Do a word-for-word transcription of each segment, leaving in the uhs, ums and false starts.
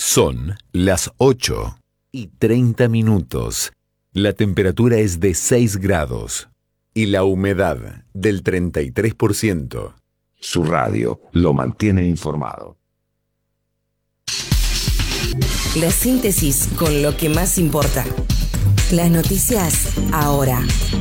Son las ocho y treinta minutos. La temperatura es de seis grados y la humedad del treinta y tres por ciento. Su radio lo mantiene informado. La síntesis con lo que más importa. Las noticias ahora.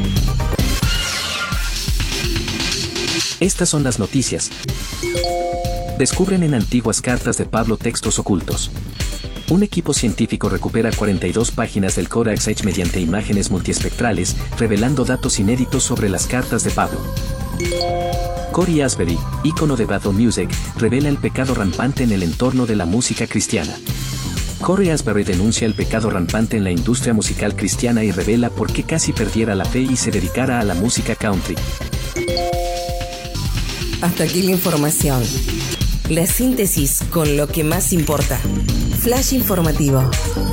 Estas son las noticias. Descubren en antiguas cartas de Pablo textos ocultos. Un equipo científico recupera cuarenta y dos páginas del Codex H mediante imágenes multiespectrales, revelando datos inéditos sobre las cartas de Pablo. Cory Asbury, ícono de Battle Music, revela el pecado rampante en el entorno de la música cristiana. Cory Asbury denuncia el pecado rampante en la industria musical cristiana y revela por qué casi perdiera la fe y se dedicara a la música country. Hasta aquí la información. La síntesis con lo que más importa. Flash informativo.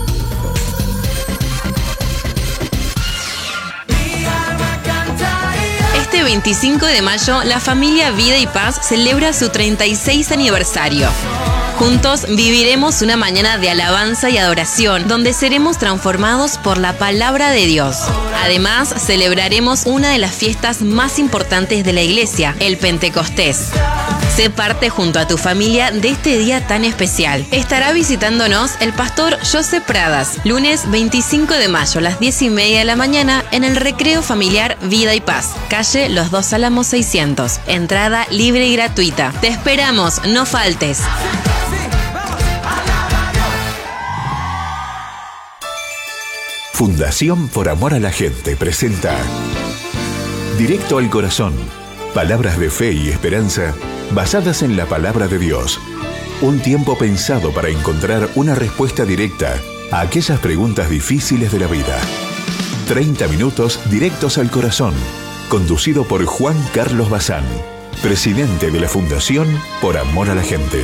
Este veinticinco de mayo, la familia Vida y Paz celebra su treinta y seis aniversario. Juntos viviremos una mañana de alabanza y adoración, donde seremos transformados por la palabra de Dios. Además, celebraremos una de las fiestas más importantes de la iglesia, el Pentecostés. Sé parte junto a tu familia de este día tan especial. Estará visitándonos el pastor José Pradas, lunes veinticinco de mayo a las diez y media de la mañana en el Recreo Familiar Vida y Paz, calle Los Dos Álamos seiscientos. Entrada libre y gratuita. Te esperamos, no faltes. Fundación Por Amor a la Gente presenta Directo al Corazón. Palabras de fe y esperanza basadas en la palabra de Dios. Un tiempo pensado para encontrar una respuesta directa a aquellas preguntas difíciles de la vida. treinta minutos directos al corazón. Conducido por Juan Carlos Bazán, presidente de la Fundación Por Amor a la Gente.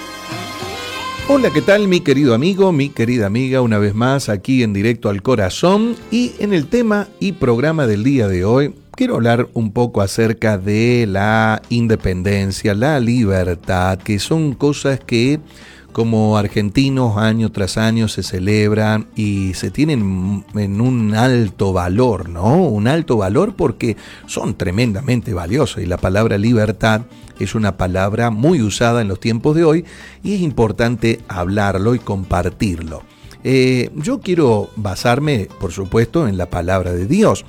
Hola, ¿qué tal mi querido amigo, mi querida amiga? Una vez más aquí en Directo al Corazón, y en el tema y programa del día de hoy quiero hablar un poco acerca de la independencia, la libertad, que son cosas que como argentinos año tras año se celebran y se tienen en un alto valor, ¿no? Un alto valor porque son tremendamente valiosas, y la palabra libertad es una palabra muy usada en los tiempos de hoy y es importante hablarlo y compartirlo. Eh, yo quiero basarme, por supuesto, en la palabra de Dios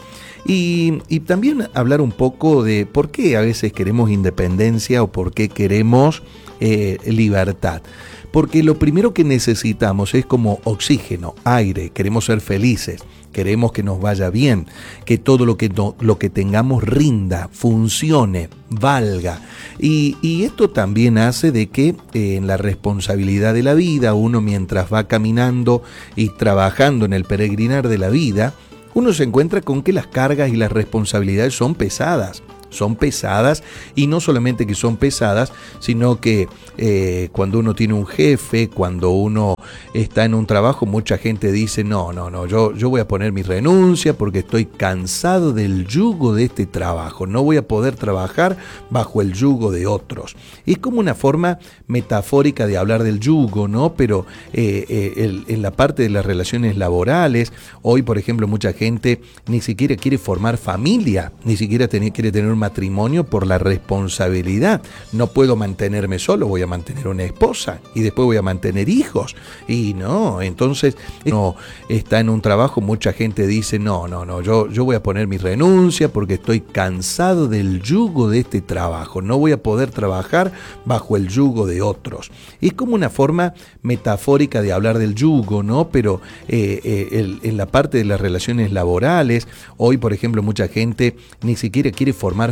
y, y también hablar un poco de por qué a veces queremos independencia o por qué queremos eh, libertad. Porque lo primero que necesitamos es como oxígeno, aire, queremos ser felices, queremos que nos vaya bien, que todo lo que, no, lo que tengamos rinda, funcione, valga. Y, y esto también hace de que eh, en la responsabilidad de la vida, uno mientras va caminando y trabajando en el peregrinar de la vida, uno se encuentra con que las cargas y las responsabilidades son pesadas. Son pesadas, y no solamente que son pesadas, sino que eh, cuando uno tiene un jefe, cuando uno está en un trabajo, mucha gente dice, no, no, no, yo, yo voy a poner mi renuncia porque estoy cansado del yugo de este trabajo, no voy a poder trabajar bajo el yugo de otros. Es como una forma metafórica de hablar del yugo, ¿no? Pero eh, eh, el, en la parte de las relaciones laborales, hoy, por ejemplo, mucha gente ni siquiera quiere formar familia, ni siquiera tener, quiere tener un matrimonio por la responsabilidad. No puedo mantenerme solo, voy a mantener una esposa y después voy a mantener hijos. Y no, entonces no está en un trabajo, mucha gente dice, no, no, no, yo, yo voy a poner mi renuncia porque estoy cansado del yugo de este trabajo, no voy a poder trabajar bajo el yugo de otros. Es como una forma metafórica de hablar del yugo, ¿no? Pero eh, eh, el, en la parte de las relaciones laborales, hoy, por ejemplo, mucha gente ni siquiera quiere formar